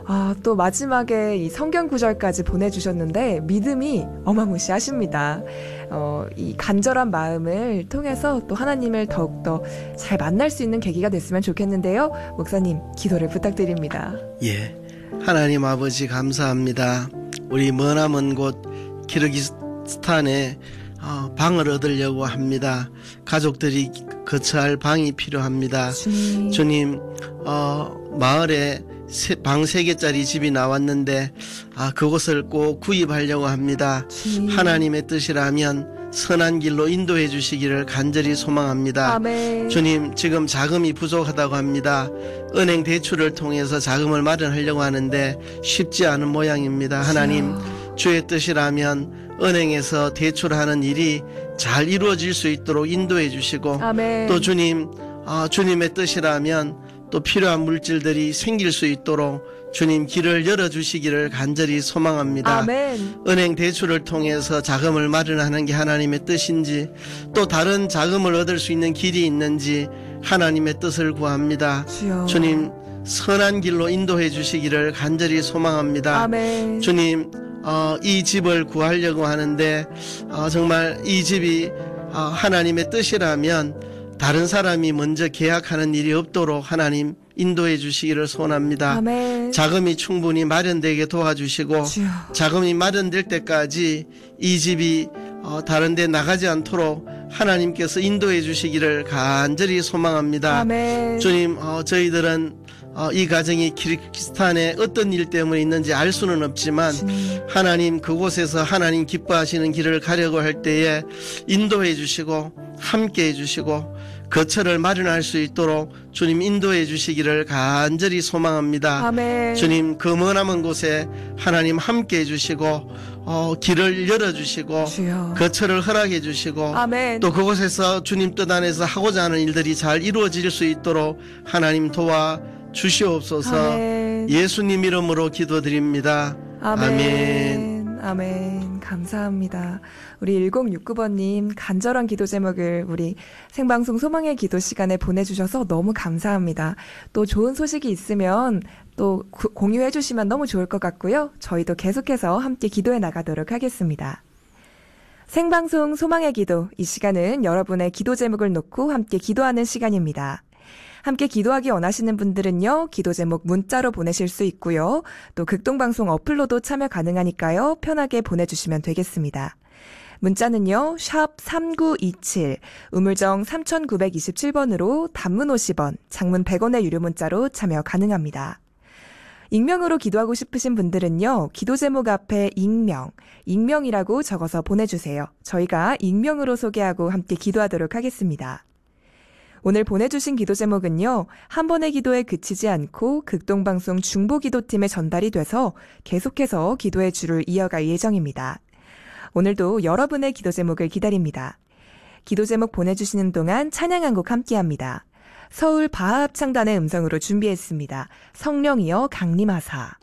또 마지막에 이 성경 구절까지 보내주셨는데 믿음이 어마무시하십니다. 이 간절한 마음을 통해서 또 하나님을 더욱더 잘 만날 수 있는 계기가 됐으면 좋겠는데요. 목사님, 기도를 부탁드립니다. 예, 하나님 아버지 감사합니다. 우리 머나먼 곳 키르기스탄에 방을 얻으려고 합니다. 가족들이 거처할 방이 필요합니다. 주님, 마을에 방 3개짜리 집이 나왔는데 그곳을 꼭 구입하려고 합니다. 하나님의 뜻이라면 선한 길로 인도해 주시기를 간절히 소망합니다. 아멘. 주님, 지금 자금이 부족하다고 합니다. 은행 대출을 통해서 자금을 마련하려고 하는데 쉽지 않은 모양입니다. 하나님, 주의 뜻이라면 은행에서 대출하는 일이 잘 이루어질 수 있도록 인도해 주시고, 아멘. 또 주님, 주님의 뜻이라면 또 필요한 물질들이 생길 수 있도록 주님 길을 열어주시기를 간절히 소망합니다. 아멘. 은행 대출을 통해서 자금을 마련하는 게 하나님의 뜻인지, 또 다른 자금을 얻을 수 있는 길이 있는지 하나님의 뜻을 구합니다. 주여. 주님, 선한 길로 인도해 주시기를 간절히 소망합니다. 아멘. 주님, 이 집을 구하려고 하는데 정말 이 집이 하나님의 뜻이라면 다른 사람이 먼저 계약하는 일이 없도록 하나님 인도해 주시기를 소원합니다. 아멘. 자금이 충분히 마련되게 도와주시고, 주여. 자금이 마련될 때까지 이 집이 다른 데 나가지 않도록 하나님께서 인도해 주시기를 간절히 소망합니다. 아멘. 주님, 저희들은 이 가정이 키르기스탄에 어떤 일 때문에 있는지 알 수는 없지만 하나님, 그곳에서 하나님 기뻐하시는 길을 가려고 할 때에 인도해 주시고 함께 해 주시고 거처를 마련할 수 있도록 주님 인도해 주시기를 간절히 소망합니다. 아멘. 주님, 그 머나먼 곳에 하나님 함께 해 주시고 길을 열어주시고 주여. 거처를 허락해 주시고, 아멘. 또 그곳에서 주님 뜻 안에서 하고자 하는 일들이 잘 이루어질 수 있도록 하나님 도와 주시옵소서. 아멘. 예수님 이름으로 기도드립니다. 아멘. 아멘. 감사합니다. 우리 1069번님 간절한 기도 제목을 우리 생방송 소망의 기도 시간에 보내주셔서 너무 감사합니다. 또 좋은 소식이 있으면 또 공유해 주시면 너무 좋을 것 같고요. 저희도 계속해서 함께 기도해 나가도록 하겠습니다. 생방송 소망의 기도, 이 시간은 여러분의 기도 제목을 놓고 함께 기도하는 시간입니다. 함께 기도하기 원하시는 분들은요, 기도 제목 문자로 보내실 수 있고요. 또 극동방송 어플로도 참여 가능하니까요, 편하게 보내주시면 되겠습니다. 문자는요, 샵 3927, 우물정 3927번으로 단문 50원, 장문 100원의 유료 문자로 참여 가능합니다. 익명으로 기도하고 싶으신 분들은요, 기도 제목 앞에 익명이라고 적어서 보내주세요. 저희가 익명으로 소개하고 함께 기도하도록 하겠습니다. 오늘 보내주신 기도 제목은요, 한 번의 기도에 그치지 않고 극동방송 중보기도팀에 전달이 돼서 계속해서 기도의 줄을 이어갈 예정입니다. 오늘도 여러분의 기도 제목을 기다립니다. 기도 제목 보내주시는 동안 찬양 한 곡 함께합니다. 서울 바합창단의 음성으로 준비했습니다. 성령이여 강림하사.